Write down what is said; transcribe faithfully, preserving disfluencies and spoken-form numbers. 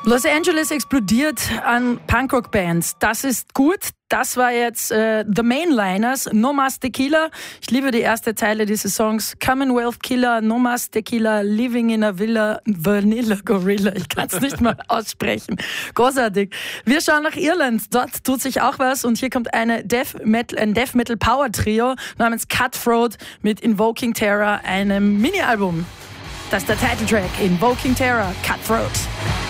Los Angeles explodiert an Punkrock-Bands. Das ist gut. Das war jetzt äh, The Mainliners, No Mas Tequila. Ich liebe die erste Zeile dieses Songs. Commonwealth Killer, No Mas Tequila, Living in a Villa, Vanilla Gorilla. Ich kann es nicht mal aussprechen. Großartig. Wir schauen nach Irland. Dort tut sich auch was. Und hier kommt eine Death Metal, ein Death Metal Power Trio namens Cutthroat mit Invoking Terror, einem Mini-Album. Das ist der Titeltrack, Invoking Terror, Cutthroat.